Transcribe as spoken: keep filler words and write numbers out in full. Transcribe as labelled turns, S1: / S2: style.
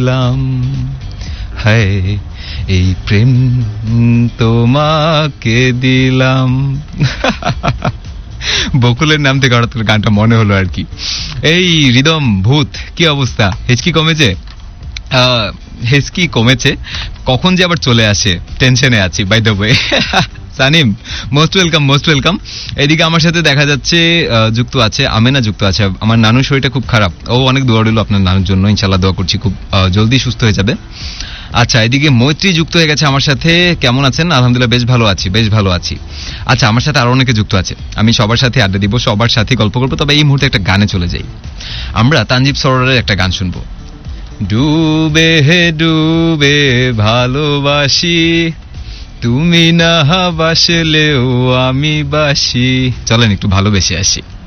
S1: দিলাম হায় এই প্রেম তোমাকে দিলাম। বকুলের নাম থেকে হঠাৎ করে গানটা মনে হলো আর কি। এই রিদম ভূত, কি অবস্থা? হেঁচকি কমেছে? হেঁচকি কমেছে, কখন যে আবার চলে আসে টেনশনে আছি by the way. Sanim most welcome, most welcome. এদিকে আমার সাথে দেখা যাচ্ছে যুক্ত আছে আমেনা, যুক্ত আছে। আমার নানুর শরীরটা খুব খারাপ, ও অনেক দোয়া রইল আপনার নানুর জন্য, ইনশাল্লাহ দোয়া করছি খুব জলদি সুস্থ হয়ে যাবে। আচ্ছা, এদিকে মৈত্রী যুক্ত হয়ে গেছে আমার সাথে। কেমন আছেন? আলহামদুলিল্লাহ বেশ ভালো আছি, বেশ ভালো আছি। আচ্ছা, আমার সাথে আরো অনেকে যুক্ত আছে, আমি সবার সাথে আড্ডা দিব, সবার সাথে গল্প করবো। তবে এই মুহূর্তে একটা গানে চলে যাই, আমরা তানজিব সরোয়ারের একটা গান শুনবো, ডুবে হে ডুবে ভালোবাসি, তুমি না বাসলেও আমি বাসি। চলেন একটু ভালোবেসে আসি।